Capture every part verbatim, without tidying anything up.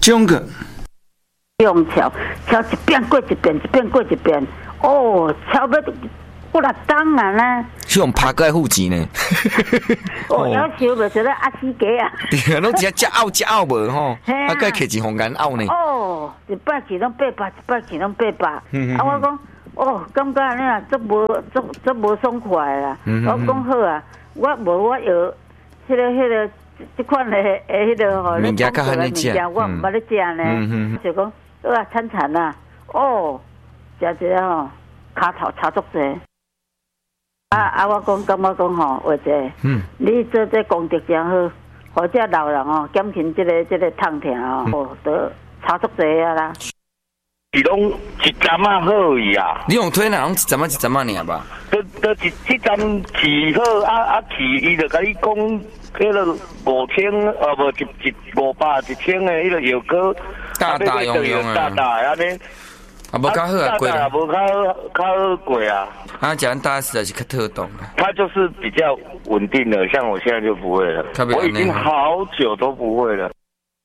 中个用敲敲一遍过一遍，一遍过一遍，哦，敲要过六档啊呢。 是用拍过来付钱呢。 哦，要收袂做咧阿死鸡啊！ 对啊，拢只只拗只拗无吼，啊，该摕一红眼拗呢。 哦，一百钱拢八百，一百钱拢八百。啊，我讲，哦，感觉安尼啊，足无足足无爽快啦。我讲好啊，我无我药，迄个迄个即款的诶，迄个吼， 物件较罕你食， 我毋捌咧食呢。就讲，啊，惨惨啊，哦，食一个吼，骹头差足济。啊啊！我讲，感觉讲吼，或者，嗯，你做这功德真好，或者老人哦，减轻这个这个痛痛哦，哦，都差足济啊啦。 是拢一针啊好伊啊！ 你用推哪？拢一针啊一针啊尔吧？ 都都一一针起好啊啊起，伊就甲你讲，迄个五千啊无一一五百一千的迄个药膏， 大大用用啊， 大大安尼。 啊，无较好啊，贵啊，无较较好贵啊。 啊，讲大实在是较特动啊。 它就是比较稳定的，像我现在就不会了。我已经好久都不会了。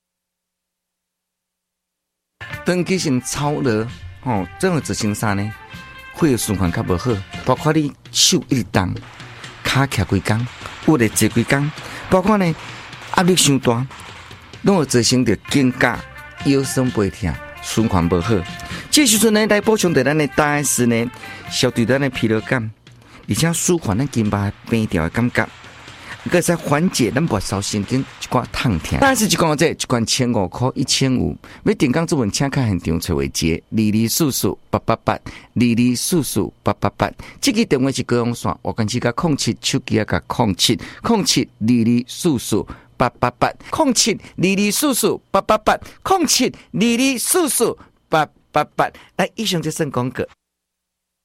长期性操劳，吼，这种执行啥呢？血液循环较无好，包括你手一直动，骹徛几工，骨力坐几工，包括呢压力伤大，拢会造成着肩胛腰酸背痛。循环不好，这时阵呢来补充着咱的大 S 呢，消除咱的疲劳感，而且舒缓咱筋脉变调的感觉，搁再缓解咱末梢神经一寡痛痛。大 S 一罐这一罐千五块一千五，要订购这份请卡现场找维杰，二二四四八八八，二二四四八八八。这个电话是高雄线，我跟只甲空七手机啊甲空七空七二二四四。八八八空七二二四四八八八空七二二四四八八八，来以上就算广告。